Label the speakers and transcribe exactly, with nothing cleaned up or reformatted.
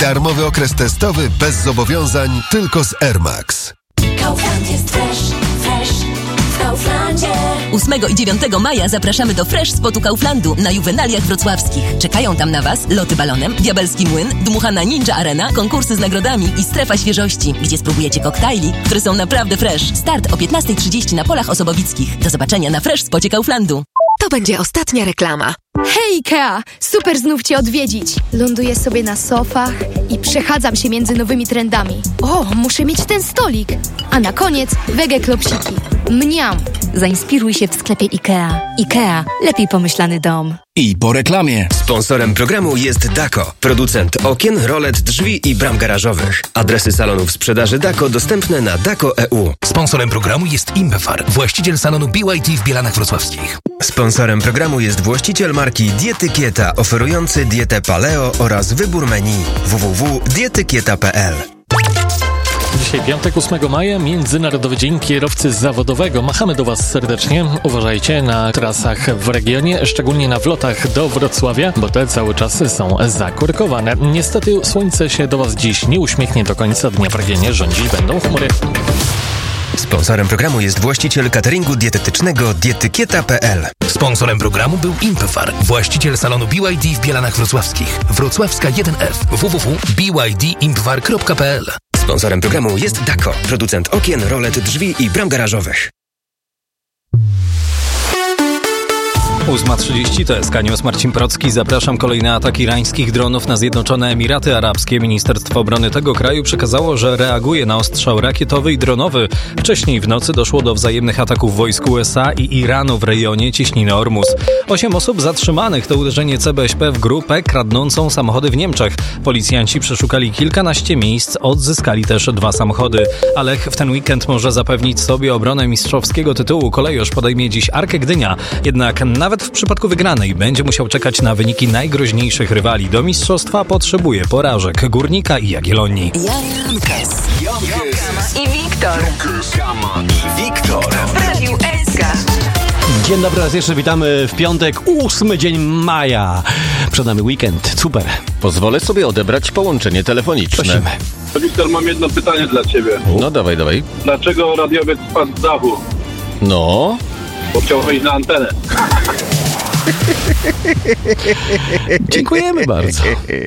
Speaker 1: Darmowy okres testowy bez zobowiązań tylko z Air Max.
Speaker 2: Kaufland jest fresh, fresh w Kauflandzie.
Speaker 3: ósmego i dziewiątego maja zapraszamy do Fresh Spotu Kauflandu na Juwenaliach wrocławskich. Czekają tam na Was loty balonem, diabelski młyn, dmuchana Ninja Arena, konkursy z nagrodami i strefa świeżości, gdzie spróbujecie koktajli, które są naprawdę fresh. Start o piętnasta trzydzieści na polach osobowickich. Do zobaczenia na Fresh Spocie Kauflandu.
Speaker 4: To będzie ostatnia reklama.
Speaker 5: Hej Ikea! Super znów Cię odwiedzić. Ląduję sobie na sofach i przechadzam się między nowymi trendami. O, muszę mieć ten stolik. A na koniec wege klopsiki. Mniam!
Speaker 6: Zainspiruj się w sklepie Ikea. Ikea. Lepiej pomyślany dom.
Speaker 7: I po reklamie.
Speaker 8: Sponsorem programu jest Dako, producent okien, rolet, drzwi i bram garażowych. Adresy salonów sprzedaży Dako dostępne na dako kropka e u.
Speaker 7: Sponsorem programu jest Impefar, właściciel salonu B Y T w Bielanach Wrocławskich.
Speaker 8: Sponsorem programu jest właściciel marki Dietykieta, oferujący dietę paleo oraz wybór menu w w w kropka dietykieta kropka p l.
Speaker 9: Dzisiaj piątek, ósmego maja, Międzynarodowy Dzień Kierowcy Zawodowego. Machamy do Was serdecznie. Uważajcie na trasach w regionie, szczególnie na wlotach do Wrocławia, bo te cały czas są zakorkowane. Niestety słońce się do Was dziś nie uśmiechnie do końca dnia. W regionie rządzić będą chmury.
Speaker 8: Sponsorem programu jest właściciel cateringu dietetycznego dietykieta kropka p l.
Speaker 7: Sponsorem programu był Impefar, właściciel salonu B Y D w Bielanach Wrocławskich. Wrocławska jeden F. w w w kropka b y d impefar kropka p l.
Speaker 8: Sponsorem programu jest Dako, producent okien, rolet, drzwi i bram garażowych.
Speaker 10: ósma trzydzieści to jest Kanios, Marcin Procki. Zapraszam. Kolejne ataki irańskich dronów na Zjednoczone Emiraty Arabskie. Ministerstwo Obrony tego kraju przekazało, że reaguje na ostrzał rakietowy i dronowy. Wcześniej w nocy doszło do wzajemnych ataków wojsk U S A i Iranu w rejonie cieśniny Ormus. Osiem osób zatrzymanych to uderzenie C B S P w grupę kradnącą samochody w Niemczech. Policjanci przeszukali kilkanaście miejsc, odzyskali też dwa samochody. A Lech w ten weekend może zapewnić sobie obronę mistrzowskiego tytułu. Kolejorz podejmie dziś Arkę Gdynia. Jednak nawet w przypadku wygranej będzie musiał czekać na wyniki najgroźniejszych rywali. Do mistrzostwa potrzebuje porażek Górnika i Jagiellonii.
Speaker 4: Jankes.
Speaker 6: I Wiktor.
Speaker 4: I Wiktor.
Speaker 6: W Radiu S K.
Speaker 11: Dzień dobry, raz jeszcze witamy w piątek, ósmy dzień maja. Przed nami weekend, super.
Speaker 12: Pozwolę sobie odebrać połączenie telefoniczne.
Speaker 11: Prosimy.
Speaker 13: Wiktor, mam jedno pytanie dla Ciebie.
Speaker 12: No dawaj, dawaj.
Speaker 13: Dlaczego radiowiec spadł z dachu?
Speaker 12: No?
Speaker 13: Bo chciał wejść na antenę.
Speaker 11: Dziękujemy bardzo.